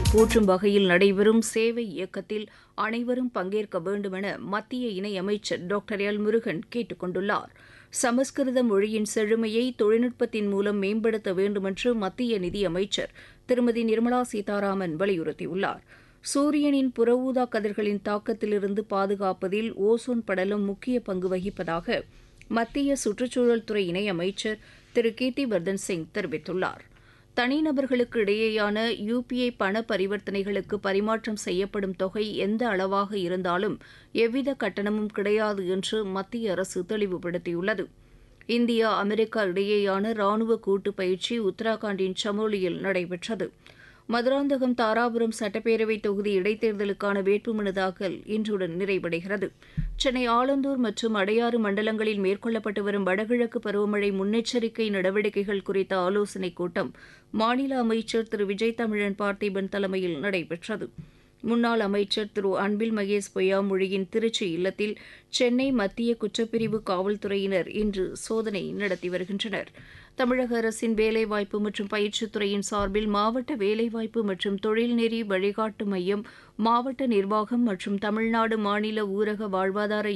போற்றும் வகையில் நடைபெறும் சேவை இயக்கத்தில் அனைவரும் பங்கேற்க வேண்டுமென மத்திய இணையமைச்சர் டாக்டர் எல் முருகன் கேட்டுக் கொண்டுள்ளார். சமஸ்கிருத மொழியின் செழுமையை தொழில்நுட்பத்தின் மூலம் மேம்படுத்த வேண்டுமென்று மத்திய நிதியமைச்சர் திருமதி நிர்மலா சீதாராமன் வலியுறுத்தியுள்ளார். சூரியனின் புறஊதா கதிர்களின் தாக்கத்திலிருந்து பாதுகாப்பதில் ஓசோன் படலம் முக்கிய பங்கு வகிப்பதாக மத்திய சுற்றுச்சூழல் துறை இணையமைச்சர் திரு கீர்த்திவர்தன் சிங் தெரிவித்துள்ளார். தனிநபர்களுக்கு இடையேயான யுபிஐ பண பரிவர்த்தனைகளுக்கு பரிமாற்றம் செய்யப்படும் தொகை எந்த அளவாக இருந்தாலும் எவ்வித கட்டணமும் கிடையாது என்று மத்திய அரசு தெளிவுபடுத்தியுள்ளது. இந்தியா அமெரிக்கா இடையேயான ராணுவ கூட்டு பயிற்சி உத்தரகாண்டின் சமோலியில் நடைபெற்றது. மதுராந்தகம் தாராபுரம் சட்டப்பேரவை தொகுதி இடைத்தேர்தலுக்கான வேட்புமனு தாக்கல் இன்றுடன் நிறைவடைகிறது. சென்னை ஆலந்தூர் மற்றும் அடையாறு மண்டலங்களில் மேற்கொள்ளப்பட்டு வரும் வடகிழக்கு பருவமழை முன்னெச்சரிக்கை நடவடிக்கைகள் குறித்த ஆலோசனைக் கூட்டம் மாநில அமைச்சர் திரு விஜய் தமிழன் பார்த்திபன் தலைமையில் நடைபெற்றது. முன்னாள் அமைச்சர் திரு அன்பில் மகேஷ் பொய்யாமொழியின் திருச்சி இல்லத்தில் சென்னை மத்திய குற்றப்பிரிவு காவல்துறையினர் இன்று சோதனை நடத்தி வருகின்றனர். தமிழக அரசின் வேலைவாய்ப்பு மற்றும் பயிற்சித்துறையின் சார்பில் மாவட்ட வேலைவாய்ப்பு மற்றும் தொழில்நெறி வழிகாட்டு மையம், மாவட்ட நிர்வாகம் மற்றும் தமிழ்நாடு மாநில ஊரக வாழ்வாதார